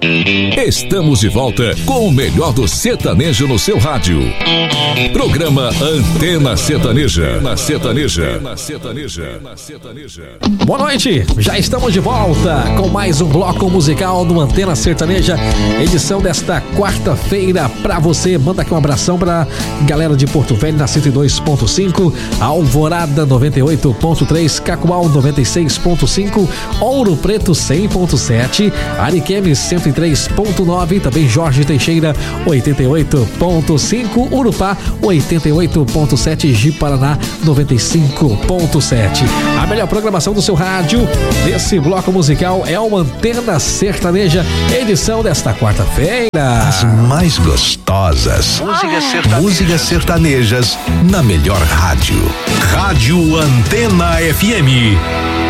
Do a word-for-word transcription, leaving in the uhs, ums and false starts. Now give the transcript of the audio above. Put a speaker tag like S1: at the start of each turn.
S1: Estamos de volta com o melhor do sertanejo no seu rádio. Programa Antena Sertaneja. Na Sertaneja. Na Sertaneja. Na Sertaneja.
S2: Boa noite, já estamos de volta com mais um bloco musical do Antena Sertaneja, edição desta quarta-feira pra você. Manda aqui um abração pra galera de Porto Velho na cento e dois ponto cinco, Alvorada noventa e oito ponto três, Cacoal noventa e seis ponto cinco, Ouro Preto cem ponto sete, Ariquemes cento e três ponto nove, também Jorge Teixeira oitenta e oito ponto cinco, Urupá oitenta e oito ponto sete, Ji-Paraná noventa e cinco ponto sete. A melhor programação do seu rádio nesse bloco musical é o Antena Sertaneja, edição desta quarta-feira.
S1: As mais gostosas músicas sertanejas. músicas sertanejas na melhor rádio. Rádio Antena F M.